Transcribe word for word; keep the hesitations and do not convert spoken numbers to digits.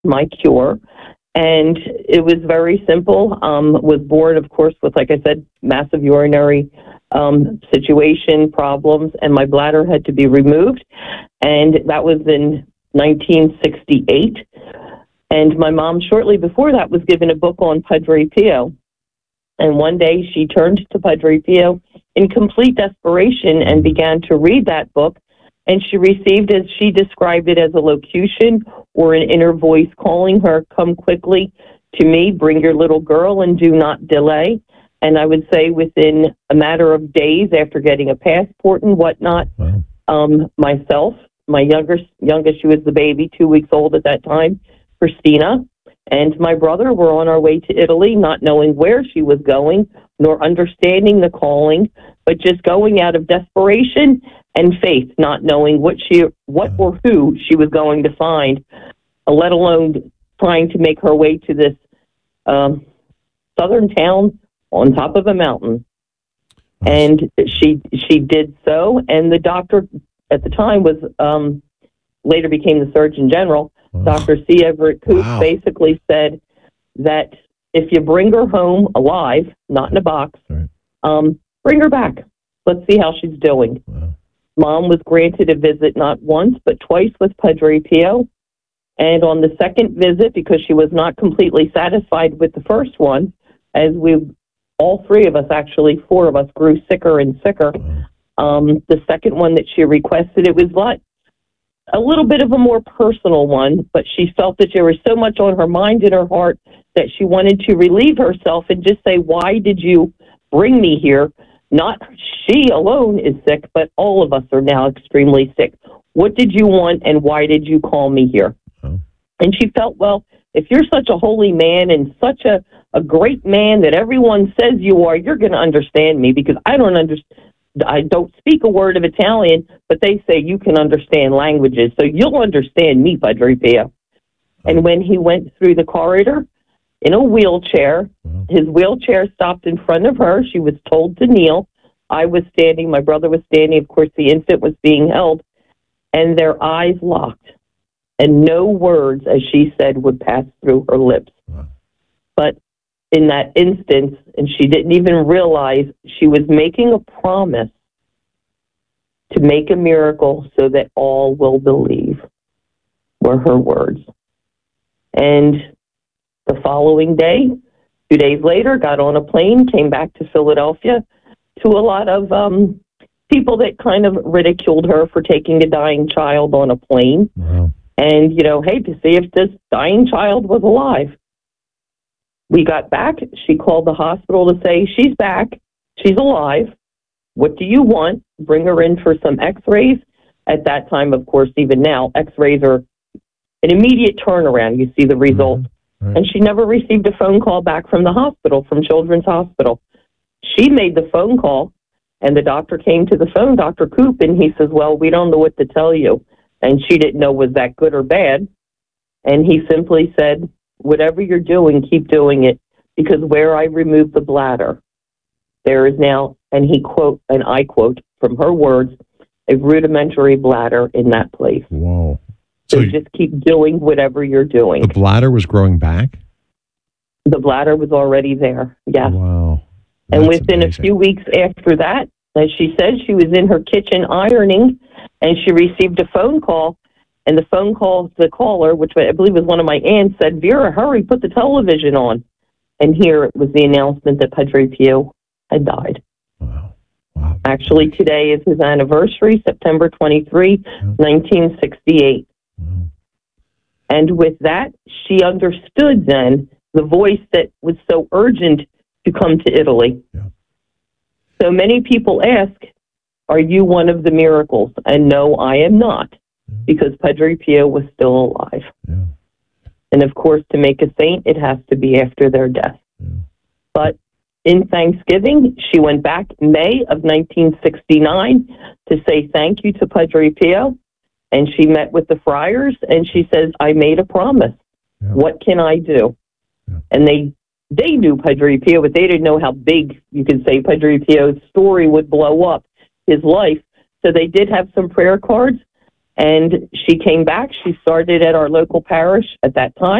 my cure. And it was very simple. Um, was born, of course, with, like I said, massive urinary um, situation problems, and my bladder had to be removed. And that was in nineteen sixty-eight. And my mom, shortly before that, was given a book on Padre Pio. And one day she turned to Padre Pio in complete desperation and began to read that book. And she received, as she described it, as a locution or an inner voice calling her, come quickly to me, bring your little girl, and do not delay. And I would say within a matter of days after getting a passport and whatnot, Wow. um, myself, my youngest, youngest, she was the baby, two weeks old at that time, Christina, and my brother were on our way to Italy, not knowing where she was going, nor understanding the calling, but just going out of desperation and faith, not knowing what she, what or who she was going to find, let alone trying to make her way to this um, southern town on top of a mountain. And she she did so, and the doctor at the time was um, later became the Surgeon General. Doctor C. Everett Koop Wow. basically said that if you bring her home alive, not in a box, Right. um, bring her back. Let's see how she's doing. Wow. Mom was granted a visit not once, but twice with Padre Pio. And on the second visit, because she was not completely satisfied with the first one, as we, all three of us, actually, four of us, grew sicker and sicker, um, the second one that she requested, it was like a little bit of a more personal one, but she felt that there was so much on her mind and her heart that she wanted to relieve herself and just say, why did you bring me here? Not she alone is sick, but all of us are now extremely sick. What did you want, and why did you call me here? Oh. And she felt, well, if you're such a holy man and such a, a great man that everyone says you are, you're going to understand me, because I don't understand. I don't speak a word of Italian, but they say you can understand languages, so you'll understand me, Padre Pio. And when he went through the corridor in a wheelchair, Wow. his wheelchair stopped in front of her. She was told to kneel. I was standing. My brother was standing. Of course, the infant was being held. And their eyes locked. And no words, as she said, would pass through her lips. Wow. But in that instance, and she didn't even realize, she was making a promise to make a miracle so that all will believe, were her words. And the following day, two days later, got on a plane, came back to Philadelphia, to a lot of um, people that kind of ridiculed her for taking a dying child on a plane. Wow. And, you know, hey, to see if this dying child was alive. We got back. She called the hospital to say, she's back. She's alive. What do you want? Bring her in for some x-rays. At that time, of course, even now, x-rays are an immediate turnaround. You see the result. Mm-hmm. Right. And she never received a phone call back from the hospital, from Children's Hospital. She made the phone call, and the doctor came to the phone, Doctor Koop, and he says, well, we don't know what to tell you. And she didn't know was that good or bad. And he simply said, whatever you're doing, keep doing it, because where I removed the bladder, there is now, and he quote, and I quote from her words, a rudimentary bladder in that place. Whoa. So, So just keep doing whatever you're doing. the bladder was growing back? The bladder was already there, yes. Wow. And That's within amazing. a few weeks after that, as she said, she was in her kitchen ironing, and she received a phone call. And the phone call, the caller, which I believe was one of my aunts, said, Vera, hurry, put the television on. And here it was the announcement that Padre Pio had died. Wow. Wow. Actually, today is his anniversary, September twenty-third, nineteen sixty-eight. Wow. And with that, she understood then the voice that was so urgent to come to Italy. Yeah. So many people ask, are you one of the miracles? And no, I am not, because Padre Pio was still alive. Yeah. And of course, to make a saint, it has to be after their death. Yeah. But in Thanksgiving, she went back in May of nineteen sixty-nine to say thank you to Padre Pio. And she met with the friars, and she says, I made a promise. Yeah. What can I do? Yeah. And they they knew Padre Pio, but they didn't know how big, you could say, Padre Pio's story would blow up, his life. So they did have some prayer cards. And she came back. She started at our local parish at that time.